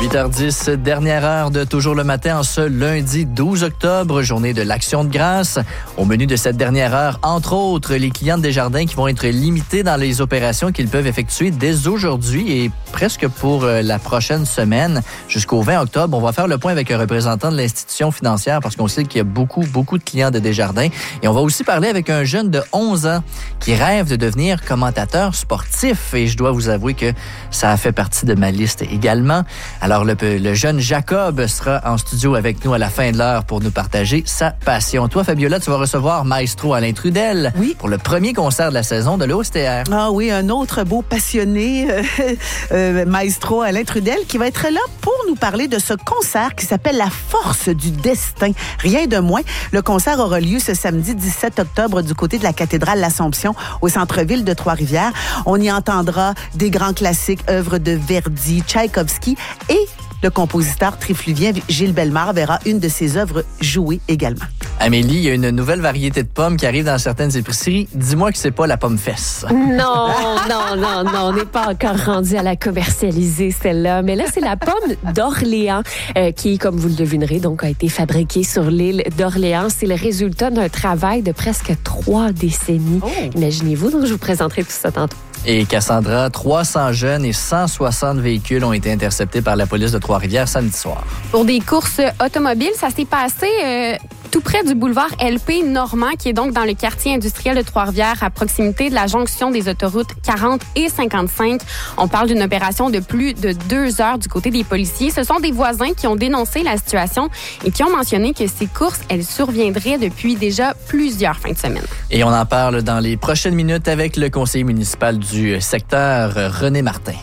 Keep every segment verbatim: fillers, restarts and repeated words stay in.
huit heures dix, dernière heure de Toujours le matin en ce lundi douze octobre, journée de l'Action de grâce. Au menu de cette dernière heure, entre autres, les clients de Desjardins qui vont être limités dans les opérations qu'ils peuvent effectuer dès aujourd'hui et presque pour la prochaine semaine jusqu'au vingt octobre. On va faire le point avec un représentant de l'institution financière parce qu'on sait qu'il y a beaucoup, beaucoup de clients de Desjardins. Et on va aussi parler avec un jeune de onze ans qui rêve de devenir commentateur sportif. Et je dois vous avouer que ça a fait partie de ma liste également. Alors, Alors, le, le jeune Jacob sera en studio avec nous à la fin de l'heure pour nous partager sa passion. Toi, Fabiola, tu vas recevoir Maestro Alain Trudel oui. pour le premier concert de la saison de l'O S T R. Ah oui, un autre beau passionné, euh, euh, Maestro Alain Trudel, qui va être là pour nous parler de ce concert qui s'appelle La Force du Destin. Rien de moins. Le concert aura lieu ce samedi dix-sept octobre du côté de la cathédrale L'Assomption au centre-ville de Trois-Rivières. On y entendra des grands classiques, œuvres de Verdi, Tchaïkovski et le compositeur trifluvien Gilles Bellemare verra une de ses œuvres jouée également. Amélie, il y a une nouvelle variété de pommes qui arrive dans certaines épiceries. Dis-moi que c'est pas la pomme fesse. Non, non, non, non, on n'est pas encore rendu à la commercialiser, celle-là. Mais là, c'est la pomme d'Orléans euh, qui, comme vous le devinerez, donc a été fabriquée sur l'île d'Orléans. C'est le résultat d'un travail de presque trois décennies. Oh. Imaginez-vous, donc je vous présenterai tout ça tantôt. Et Cassandra, trois cents jeunes et cent soixante véhicules ont été interceptés par la police de Trois-Rivières samedi soir. Pour des courses automobiles, ça s'est passé euh, tout près du boulevard L P Normand, qui est donc dans le quartier industriel de Trois-Rivières, à proximité de la jonction des autoroutes quarante et cinquante-cinq. On parle d'une opération de plus de deux heures du côté des policiers. Ce sont des voisins qui ont dénoncé la situation et qui ont mentionné que ces courses, elles surviendraient depuis déjà plusieurs fins de semaine. Et on en parle dans les prochaines minutes avec le conseiller municipal du secteur, René Martin.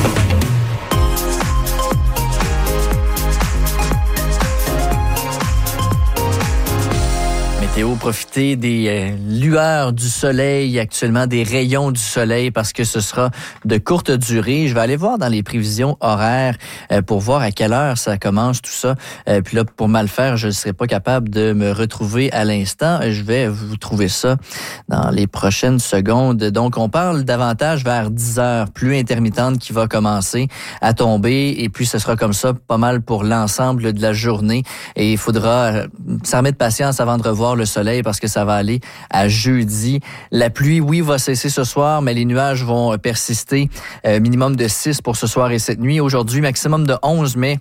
Météo, profitez des euh, lueurs du soleil, actuellement des rayons du soleil parce que ce sera de courte durée. Je vais aller voir dans les prévisions horaires euh, pour voir à quelle heure ça commence tout ça. Euh, puis là, pour mal faire, je ne serai pas capable de me retrouver à l'instant. Je vais vous trouver ça dans les prochaines secondes. Donc, on parle davantage vers dix heures, pluie intermittente qui va commencer à tomber et puis ce sera comme ça pas mal pour l'ensemble de la journée. Et il faudra euh, s'armer de patience avant de revoir le soleil parce que ça va aller à jeudi. La pluie, oui, va cesser ce soir, mais les nuages vont persister. Euh, minimum de six pour ce soir et cette nuit. Aujourd'hui, maximum de onze, mais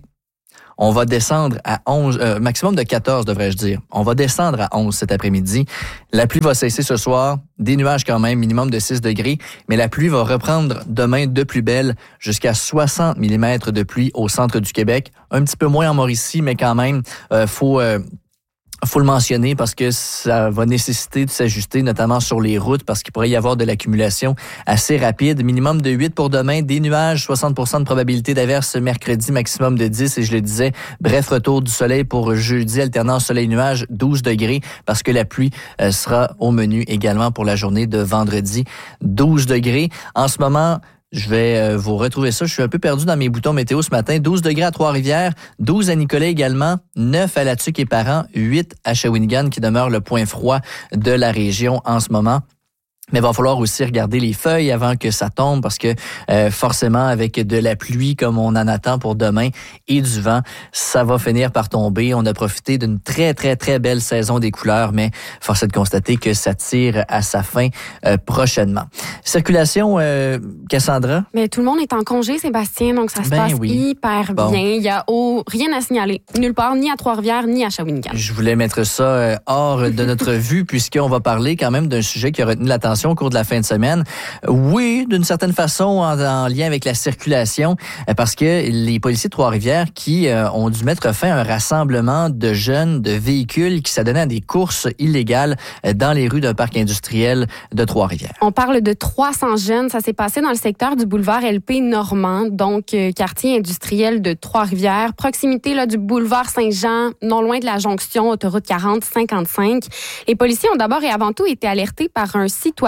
on va descendre à onze, euh, maximum de quatorze, devrais-je dire. On va descendre à onze cet après-midi. La pluie va cesser ce soir. Des nuages quand même, minimum de six degrés. Mais la pluie va reprendre demain de plus belle jusqu'à soixante millimètres de pluie au centre du Québec. Un petit peu moins en Mauricie, mais quand même, euh, faut... Euh, faut le mentionner parce que ça va nécessiter de s'ajuster, notamment sur les routes, parce qu'il pourrait y avoir de l'accumulation assez rapide. Minimum de huit pour demain, des nuages, soixante pour cent de probabilité d'averse mercredi, maximum de dix, et je le disais, bref retour du soleil pour jeudi, alternance soleil-nuage, douze degrés, parce que la pluie euh, sera au menu également pour la journée de vendredi, douze degrés. En ce moment, je vais euh, vous retrouver ça. Je suis un peu perdu dans mes boutons météo ce matin. douze degrés à Trois-Rivières, douze à Nicolet également, neuf à La Tuque et Parent, huit à Shawinigan qui demeure le point froid de la région en ce moment. Mais il va falloir aussi regarder les feuilles avant que ça tombe parce que euh, forcément, avec de la pluie comme on en attend pour demain et du vent, ça va finir par tomber. On a profité d'une très, très, très belle saison des couleurs, mais force est de constater que ça tire à sa fin euh, prochainement. Circulation, euh, Cassandra? Mais tout le monde est en congé, Sébastien, donc ça se ben passe oui. hyper bon. bien. Il n'y a oh, rien à signaler. Nulle part, ni à Trois-Rivières, ni à Shawinigan. Je voulais mettre ça euh, hors de notre vue puisqu'on va parler quand même d'un sujet qui a retenu l'attention au cours de la fin de semaine. Oui, d'une certaine façon, en, en lien avec la circulation, parce que les policiers de Trois-Rivières qui euh, ont dû mettre fin à un rassemblement de jeunes, de véhicules qui s'adonnaient à des courses illégales dans les rues d'un parc industriel de Trois-Rivières. On parle de trois cents jeunes. Ça s'est passé dans le secteur du boulevard L P Normand, donc euh, quartier industriel de Trois-Rivières, proximité là, du boulevard Saint-Jean, non loin de la jonction autoroute quarante cinquante-cinq. Les policiers ont d'abord et avant tout été alertés par un citoyen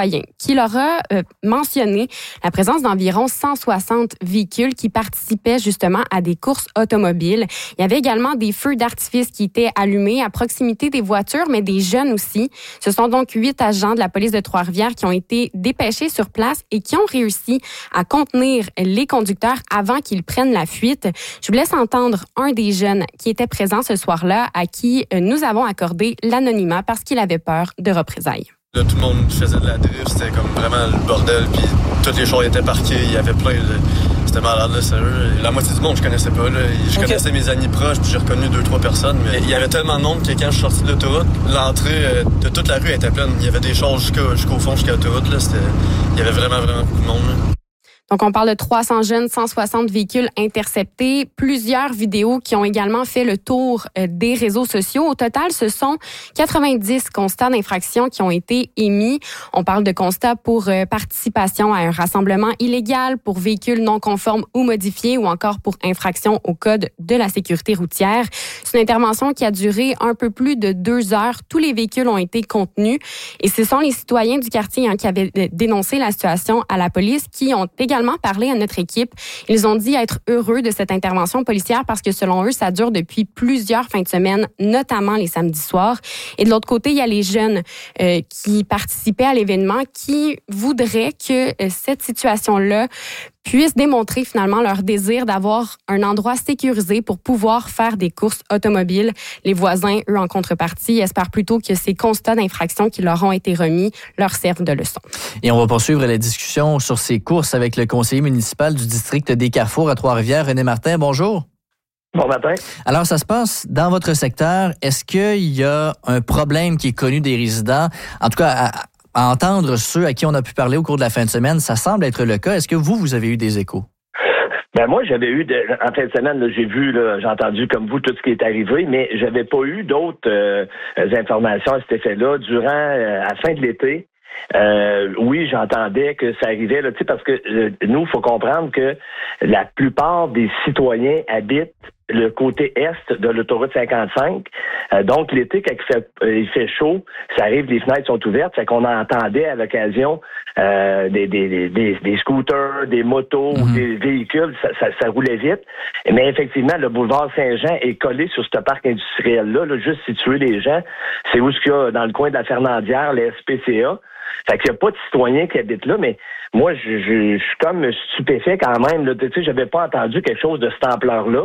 citoyen qui leur a euh, mentionné la présence d'environ cent soixante véhicules qui participaient justement à des courses automobiles. Il y avait également des feux d'artifice qui étaient allumés à proximité des voitures, mais des jeunes aussi. Ce sont donc huit agents de la police de Trois-Rivières qui ont été dépêchés sur place et qui ont réussi à contenir les conducteurs avant qu'ils prennent la fuite. Je vous laisse entendre un des jeunes qui était présent ce soir-là, à qui nous avons accordé l'anonymat parce qu'il avait peur de représailles. Là, tout le monde faisait de la drift, c'était comme vraiment le bordel, puis toutes les choses étaient parquées, il y avait plein de... C'était malade, là, sérieux. La moitié du monde, je connaissais pas, là. Je okay. connaissais mes amis proches, puis j'ai reconnu deux, trois personnes, mais il y avait tellement de monde que quand je suis sorti de l'autoroute, l'entrée de toute la rue était pleine. Il y avait des choses jusqu'au, jusqu'au fond, jusqu'à l'autoroute, là. C'était... Il y avait vraiment, vraiment beaucoup de monde, là. Donc, on parle de trois cents jeunes, cent soixante véhicules interceptés, plusieurs vidéos qui ont également fait le tour des réseaux sociaux. Au total, ce sont quatre-vingt-dix constats d'infraction qui ont été émis. On parle de constats pour participation à un rassemblement illégal, pour véhicules non conformes ou modifiés, ou encore pour infraction au code de la sécurité routière. C'est une intervention qui a duré un peu plus de deux heures. Tous les véhicules ont été contenus et ce sont les citoyens du quartier hein, qui avaient dénoncé la situation à la police qui ont également parlé à notre équipe. Ils ont dit être heureux de cette intervention policière parce que selon eux, ça dure depuis plusieurs fins de semaine, notamment les samedis soirs. Et de l'autre côté, il y a les jeunes euh, qui participaient à l'événement qui voudraient que euh, cette situation-là puissent démontrer finalement leur désir d'avoir un endroit sécurisé pour pouvoir faire des courses automobiles. Les voisins, eux, en contrepartie, espèrent plutôt que ces constats d'infraction qui leur ont été remis leur servent de leçon. Et on va poursuivre la discussion sur ces courses avec le conseiller municipal du district des Carrefours à Trois-Rivières, René Martin. Bonjour. Bon matin. Alors, ça se passe dans votre secteur. Est-ce qu'il y a un problème qui est connu des résidents? En tout cas, à, à entendre ceux à qui on a pu parler au cours de la fin de semaine, ça semble être le cas. Est-ce que vous, vous avez eu des échos? Ben moi, j'avais eu, de, en fin de semaine, là, j'ai vu, là, j'ai entendu comme vous tout ce qui est arrivé, mais j'avais pas eu d'autres euh, informations à cet effet-là. Durant, euh, à la fin de l'été, Euh, oui, j'entendais que ça arrivait, là, tu sais, parce que euh, nous, il faut comprendre que la plupart des citoyens habitent le côté est de l'autoroute cinquante-cinq. Euh, donc, l'été, quand il fait, euh, il fait chaud, ça arrive, les fenêtres sont ouvertes, fait qu'on entendait à l'occasion euh, des, des, des, des scooters, des motos, mmh. des véhicules, ça, ça, ça roulait vite. Mais effectivement, le boulevard Saint-Jean est collé sur ce parc industriel-là, là, juste situé les gens. C'est où ce qu'il y a dans le coin de la Fernandière, les S P C A. Fait qu'il n'y a pas de citoyens qui habitent là, mais moi, je, je, je suis comme stupéfait quand même. Là. Tu sais, j'avais pas entendu quelque chose de cette ampleur-là.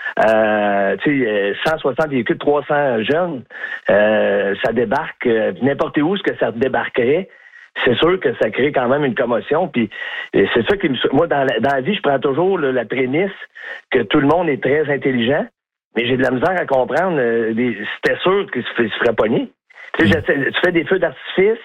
Euh, tu sais, cent soixante véhicules, trois cents jeunes, euh, ça débarque euh, n'importe où ce que ça débarquerait. C'est sûr que ça crée quand même une commotion. Puis c'est ça qui me... Moi, dans la, dans la vie, je prends toujours là, la prémisse que tout le monde est très intelligent, mais j'ai de la misère à comprendre. Euh, des, c'était sûr qu'il se, se ferait pogner. Tu sais, tu fais des feux d'artifice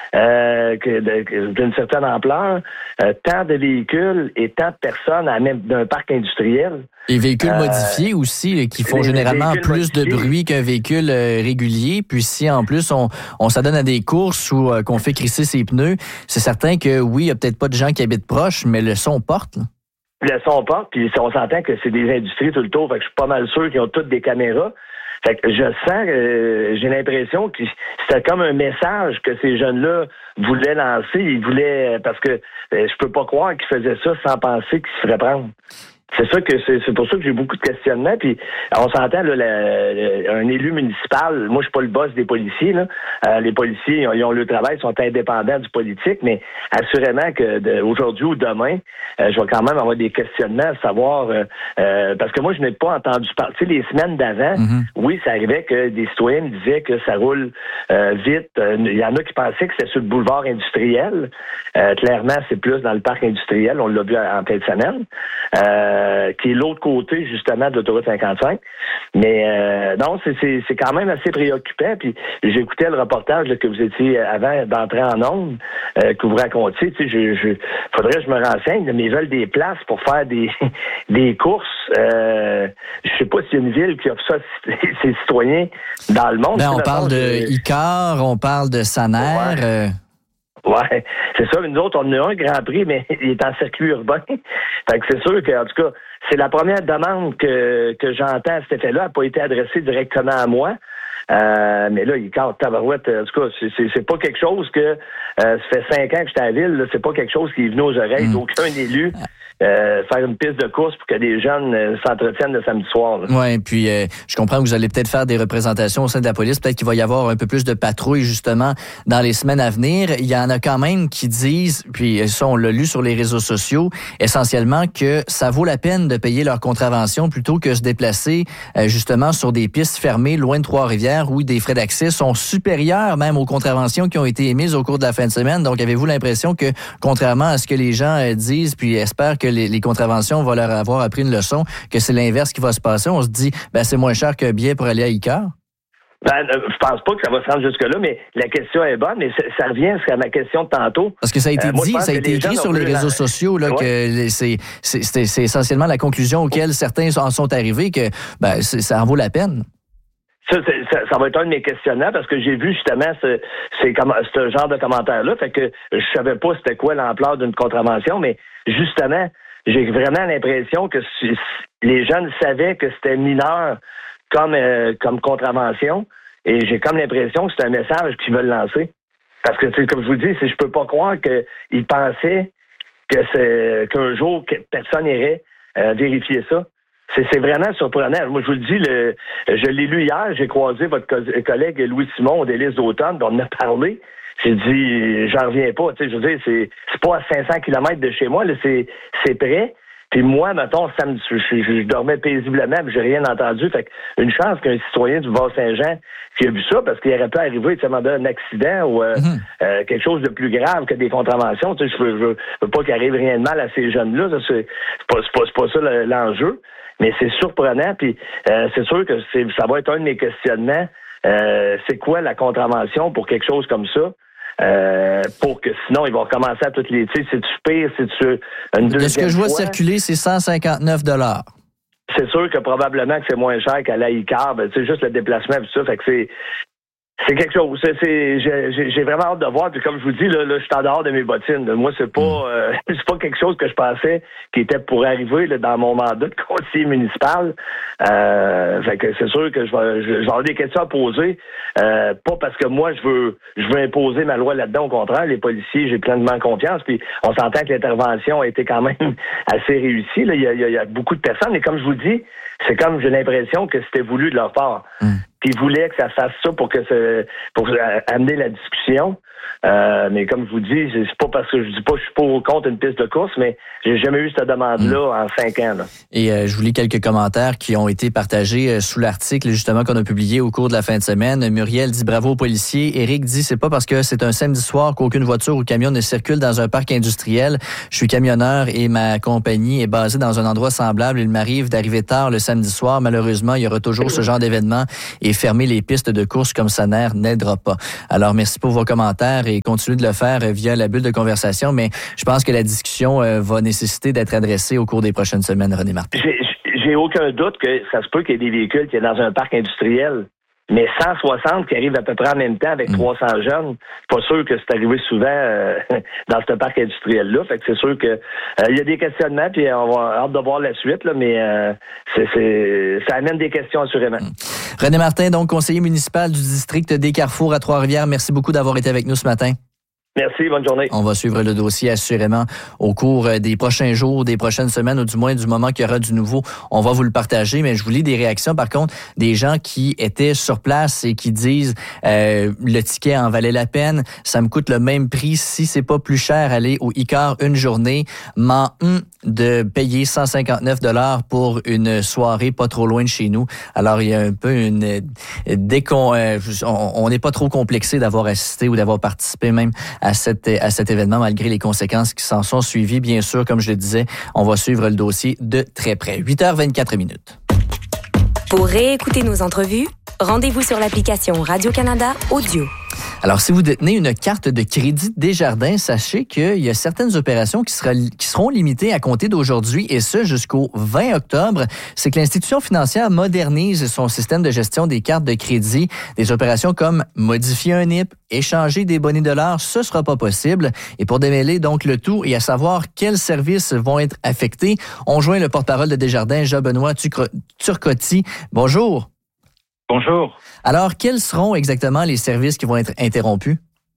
euh, que, de, d'une certaine ampleur, euh, tant de véhicules et tant de personnes à même d'un parc industriel. Les véhicules euh, modifiés aussi, qui font généralement plus modifiés. de bruit qu'un véhicule euh, régulier. Puis si en plus on, on s'adonne à des courses ou euh, qu'on fait crisser ses pneus, c'est certain que oui, il n'y a peut-être pas de gens qui habitent proches, mais le son porte. Là. Le son porte, puis on s'entend que c'est des industries tout le tour, fait que je suis pas mal sûr qu'ils ont toutes des caméras. Fait que je sens, euh, j'ai l'impression que c'était comme un message que ces jeunes-là voulaient lancer. Ils voulaient, parce que euh, je peux pas croire qu'ils faisaient ça sans penser qu'ils se feraient prendre. C'est ça que c'est, c'est pour ça que j'ai beaucoup de questionnements. Puis on s'entend là, la, la, un élu municipal. Moi, je suis pas le boss des policiers. Là. Euh, les policiers, ils ont, ils ont le travail, ils sont indépendants du politique, mais assurément que de, aujourd'hui ou demain, euh, je vais quand même avoir des questionnements à savoir euh, euh, parce que moi, je n'ai pas entendu parler. Tu sais, les semaines d'avant, mm-hmm. oui, ça arrivait que des citoyens me disaient que ça roule euh, vite. Il euh, y en a qui pensaient que c'était sur le boulevard industriel. Euh, clairement, c'est plus dans le parc industriel. On l'a vu en fin de semaine. Euh, Euh, qui est l'autre côté, justement, de l'autoroute cinquante-cinq. Mais euh, non, c'est, c'est, c'est quand même assez préoccupant. Puis j'écoutais le reportage là, que vous étiez avant d'entrer en ondes, euh, que vous racontiez. Tu sais, je, je, faudrait que je me renseigne, mais ils veulent des places pour faire des, des courses. Euh, je sais pas s'il y a une ville qui offre ça à ses citoyens dans le monde. Ben, on parle de Icar, on parle de Saner. Ouais. Euh... Ouais, c'est ça. Mais nous autres, on en a un Grand Prix, mais il est en circuit urbain. Fait que c'est sûr que, en tout cas, c'est la première demande que, que j'entends à cet effet-là. Elle n'a pas été adressée directement à moi. Euh, mais là, il casse tabarouette. En tout cas, c'est, c'est, c'est pas quelque chose que... Euh, ça fait cinq ans que j'étais à la ville, là, c'est pas quelque chose qui est venu aux oreilles mmh. d'aucun élu. Euh, faire une piste de course pour que des jeunes euh, s'entretiennent le samedi soir. Oui, puis euh, je comprends que vous allez peut-être faire des représentations au sein de la police. Peut-être qu'il va y avoir un peu plus de patrouilles, justement, dans les semaines à venir. Il y en a quand même qui disent, puis ça, on l'a lu sur les réseaux sociaux, essentiellement que ça vaut la peine de payer leur contravention plutôt que se déplacer, euh, justement, sur des pistes fermées loin de Trois-Rivières où des frais d'accès sont supérieurs même aux contraventions qui ont été émises au cours de la fin de semaine. Donc, avez-vous l'impression que, contrairement à ce que les gens euh, disent, puis espèrent que les, les contraventions vont leur avoir appris une leçon, que c'est l'inverse qui va se passer? On se dit, ben c'est moins cher qu'un billet pour aller à Icare? Ben, euh, je pense pas que ça va se rendre jusque-là, mais la question est bonne, mais ça, ça revient à ma question de tantôt. Parce que ça a été euh, moi, dit, ça a été écrit sur les réseaux la... sociaux, là, ouais. que c'est, c'est, c'est, c'est essentiellement la conclusion auquel certains en sont arrivés, que ben, ça en vaut la peine. Ça, ça, ça va être un de mes questionnements parce que j'ai vu justement ce, c'est comme, ce genre de commentaire-là. Fait que je savais pas c'était quoi l'ampleur d'une contravention, mais justement, j'ai vraiment l'impression que si, les jeunes savaient que c'était mineur comme, euh, comme contravention, et j'ai comme l'impression que c'est un message qu'ils veulent lancer. Parce que, comme je vous dis, je peux pas croire qu'ils pensaient que c'est, qu'un jour, que personne irait euh, vérifier ça. C'est, c'est vraiment surprenant. Moi, je vous le dis, le, je l'ai lu hier, j'ai croisé votre co- collègue Louis Simon au Délices d'automne, dont on a parlé. J'ai dit, j'en reviens pas. Tu sais, je veux dire, c'est, c'est pas à cinq cents kilomètres de chez moi, là, c'est, c'est près. Puis moi, mettons, samedi, je, je, je dormais paisiblement, puis j'ai rien entendu. Fait une chance qu'un citoyen du Bas-Saint-Jean qui a vu ça, parce qu'il aurait pu arriver, tu sais, un accident ou euh, mm-hmm. euh, quelque chose de plus grave que des contraventions. Tu sais, je veux, je veux pas qu'il arrive rien de mal à ces jeunes-là. Ça, c'est, c'est, pas, c'est, pas, c'est pas ça l'enjeu. Mais c'est surprenant, puis euh, c'est sûr que c'est, ça va être un de mes questionnements. Euh, c'est quoi la contravention pour quelque chose comme ça? Euh, pour que sinon, ils vont recommencer à toutes les... Tu sais, c'est-tu pire, c'est-tu une deuxième fois? Ce que je vois fois? circuler, c'est cent cinquante-neuf dollars. C'est sûr que probablement que c'est moins cher qu'à la Icare. Ben, tu sais, juste le déplacement et tout ça. Fait que c'est... C'est quelque chose. C'est, c'est, j'ai, j'ai vraiment hâte de voir. Puis comme je vous dis, là, là je suis en dehors de mes bottines. Moi, c'est pas, euh, c'est pas quelque chose que je pensais qui était pour arriver là, dans mon mandat de conseiller municipal. Euh, fait que c'est sûr que je vais, je, je vais avoir des questions à poser. Euh, pas parce que moi, je veux, je veux imposer ma loi là-dedans. Au contraire, les policiers, j'ai pleinement confiance. Puis on s'entend que l'intervention a été quand même assez réussie. Là. Il y a, il y a beaucoup de personnes. Et comme je vous dis, c'est comme j'ai l'impression que c'était voulu de leur part. Mm. Puis ils voulaient que ça fasse ça pour que ce, pour amener la discussion. Euh, mais comme je vous dis, c'est pas parce que je dis pas que je suis pour ou contre une piste de course, mais j'ai jamais eu cette demande-là mmh. en cinq ans. Là. Et euh, je vous lis quelques commentaires qui ont été partagés euh, sous l'article justement qu'on a publié au cours de la fin de semaine. Muriel dit bravo aux policiers. Éric dit c'est pas parce que c'est un samedi soir qu'aucune voiture ou camion ne circule dans un parc industriel. Je suis camionneur et ma compagnie est basée dans un endroit semblable. Il m'arrive d'arriver tard le samedi soir. Malheureusement, il y aura toujours ce genre d'événement et fermer les pistes de course comme ça n'aidera pas. Alors merci pour vos commentaires et continuez de le faire via la bulle de conversation, mais je pense que la discussion euh, va nécessiter d'être adressée au cours des prochaines semaines, René Martin. J'ai, j'ai aucun doute que ça se peut qu'il y ait des véhicules qui est dans un parc industriel, mais cent soixante qui arrivent à peu près en même temps avec mmh. trois cents jeunes, c'est pas sûr que c'est arrivé souvent euh, dans ce parc industriel-là. Fait que c'est sûr que euh, il y a des questionnements, puis on va hâte de voir la suite, là, mais euh, c'est, c'est, ça amène des questions assurément. Mmh. René Martin, donc conseiller municipal du district des Carrefours à Trois-Rivières, merci beaucoup d'avoir été avec nous ce matin. Merci, bonne journée. On va suivre le dossier assurément au cours des prochains jours, des prochaines semaines, ou du moins du moment qu'il y aura du nouveau. On va vous le partager, mais je vous lis des réactions, par contre, des gens qui étaient sur place et qui disent euh, le ticket en valait la peine, ça me coûte le même prix si c'est pas plus cher aller au Icare une journée, m'en hum, de payer cent cinquante-neuf dollars pour une soirée pas trop loin de chez nous. Alors, il y a un peu une... Dès qu'on euh, on n'est pas trop complexé d'avoir assisté ou d'avoir participé même à, cette, à cet événement, malgré les conséquences qui s'en sont suivies. Bien sûr, comme je le disais, on va suivre le dossier de très près. huit heures vingt-quatre minutes. Pour réécouter nos entrevues, rendez-vous sur l'application Radio-Canada Audio. Alors, si vous détenez une carte de crédit Desjardins, sachez qu'il y a certaines opérations qui, sera, qui seront limitées à compter d'aujourd'hui, et ce, jusqu'au vingt octobre. C'est que l'institution financière modernise son système de gestion des cartes de crédit. Des opérations comme modifier un I P, échanger des bonnets dollars, ce ne sera pas possible. Et pour démêler donc le tout et à savoir quels services vont être affectés, on joint le porte-parole de Desjardins, Jean-Benoît Turcotti. Bonjour. Bonjour. Alors, quels seront exactement les services qui vont être interrompus?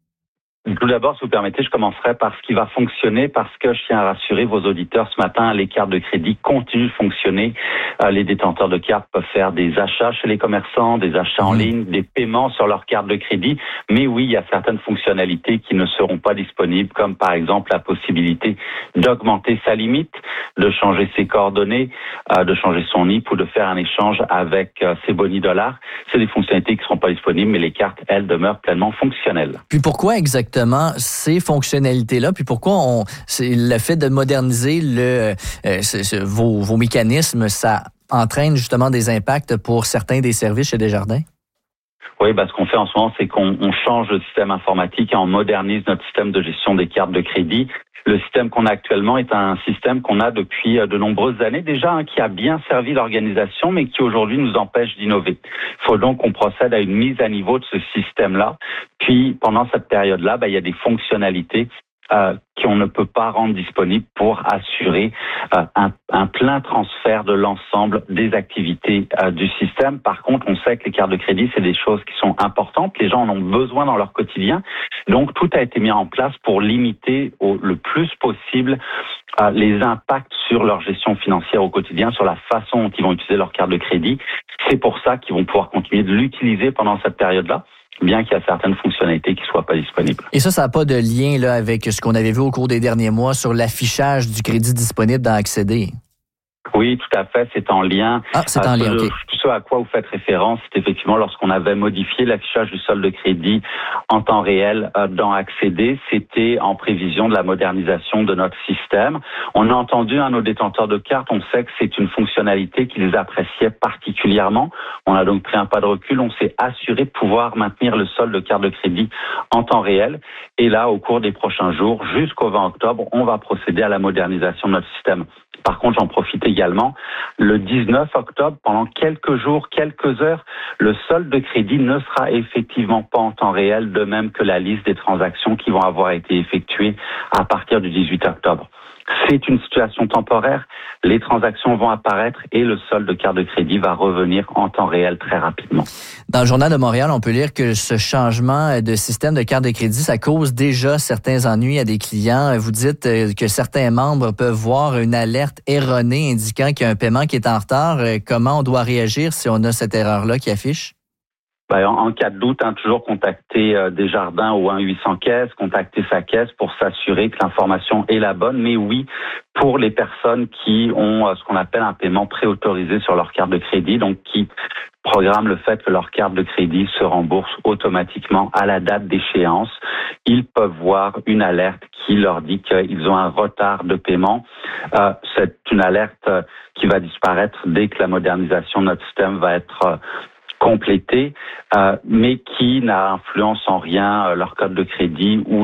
Tout d'abord, si vous permettez, je commencerai par ce qui va fonctionner parce que je tiens à rassurer vos auditeurs ce matin, les cartes de crédit continuent de fonctionner. Euh, les détenteurs de cartes peuvent faire des achats chez les commerçants, des achats en ligne, des paiements sur leurs cartes de crédit. Mais oui, il y a certaines fonctionnalités qui ne seront pas disponibles, comme par exemple la possibilité d'augmenter sa limite, de changer ses coordonnées, euh, de changer son I P ou de faire un échange avec euh, ses boni dollars. C'est des fonctionnalités qui ne seront pas disponibles, mais les cartes, elles, demeurent pleinement fonctionnelles. Puis pourquoi exactement ces fonctionnalités-là, puis pourquoi on, c'est le fait de moderniser le, euh, c'est, c'est, vos, vos mécanismes, ça entraîne justement des impacts pour certains des services chez Desjardins? Oui, bah, ce qu'on fait en ce moment, c'est qu'on on change le système informatique et on modernise notre système de gestion des cartes de crédit. Le système qu'on a actuellement est un système qu'on a depuis de nombreuses années déjà, hein, qui a bien servi l'organisation, mais qui aujourd'hui nous empêche d'innover. Il faut donc qu'on procède à une mise à niveau de ce système-là. Puis, pendant cette période-là, bah, il y a des fonctionnalités Euh, qu'on ne peut pas rendre disponible pour assurer euh, un, un plein transfert de l'ensemble des activités euh, du système. Par contre, on sait que les cartes de crédit, c'est des choses qui sont importantes. Les gens en ont besoin dans leur quotidien. Donc, tout a été mis en place pour limiter au, le plus possible euh, les impacts sur leur gestion financière au quotidien, sur la façon dont ils vont utiliser leur carte de crédit. C'est pour ça qu'ils vont pouvoir continuer de l'utiliser pendant cette période-là, bien qu'il y a certaines fonctionnalités qui ne soient pas disponibles. Et ça, ça n'a pas de lien là, avec ce qu'on avait vu au cours des derniers mois sur l'affichage du crédit disponible dans Accéder? Oui, tout à fait, c'est en lien. Ah, c'est en lien, OK. Ce à quoi vous faites référence, c'est effectivement lorsqu'on avait modifié l'affichage du solde de crédit en temps réel dans Accéder, c'était en prévision de la modernisation de notre système. On a entendu à nos détenteurs de cartes, on sait que c'est une fonctionnalité qu'ils appréciaient particulièrement. On a donc pris un pas de recul, on s'est assuré de pouvoir maintenir le solde de carte de crédit en temps réel. Et là, au cours des prochains jours, jusqu'au vingt octobre, on va procéder à la modernisation de notre système. Par contre, j'en profite également. Le dix-neuf octobre, pendant quelques jours, quelques heures, le solde de crédit ne sera effectivement pas en temps réel, de même que la liste des transactions qui vont avoir été effectuées à partir du dix-huit octobre. C'est une situation temporaire. Les transactions vont apparaître et le solde de carte de crédit va revenir en temps réel très rapidement. Dans le Journal de Montréal, on peut lire que ce changement de système de carte de crédit, ça cause déjà certains ennuis à des clients. Vous dites que certains membres peuvent voir une alerte erronée indiquant qu'il y a un paiement qui est en retard. Comment on doit réagir si on a cette erreur-là qui affiche? Ben, en, en cas de doute, hein, toujours contacter euh, Desjardins au un huit cents caisse, contacter sa caisse pour s'assurer que l'information est la bonne. Mais oui, pour les personnes qui ont euh, ce qu'on appelle un paiement préautorisé sur leur carte de crédit, donc qui programment le fait que leur carte de crédit se rembourse automatiquement à la date d'échéance, ils peuvent voir une alerte qui leur dit qu'ils ont un retard de paiement. Euh, c'est une alerte qui va disparaître dès que la modernisation de notre système va être euh, complété, euh, mais qui n'a influence en rien euh, leur code de crédit ou